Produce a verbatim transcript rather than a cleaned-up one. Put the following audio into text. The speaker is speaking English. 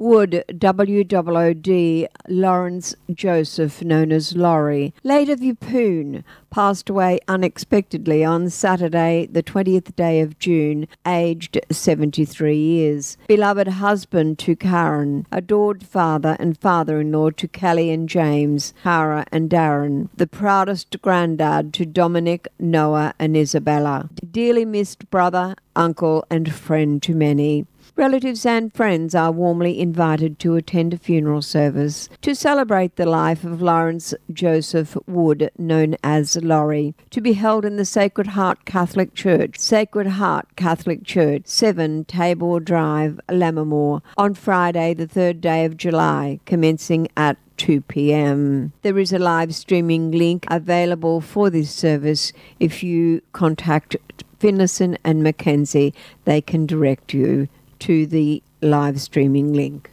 Wood, W O O D, Lawrence Joseph, known as Laurie, late of Yeppoon, passed away unexpectedly on Saturday, the twentieth day of June, aged seventy-three years. Beloved husband to Karen, adored father and father-in-law to Kelly and James, Cara and Darren, the proudest granddad to Dominic, Noah and Isabella, dearly missed brother, uncle and friend to many. Relatives and friends are warmly invited to attend a funeral service to celebrate the life of Lawrence Joseph Wood, known as Laurie, to be held in the Sacred Heart Catholic Church, Sacred Heart Catholic Church, seven Tabor Drive, Lammermoor, on Friday, the third day of July, commencing at two p.m. There is a live streaming link available for this service. If you contact Finlayson and Mackenzie, they can direct you to the live streaming link.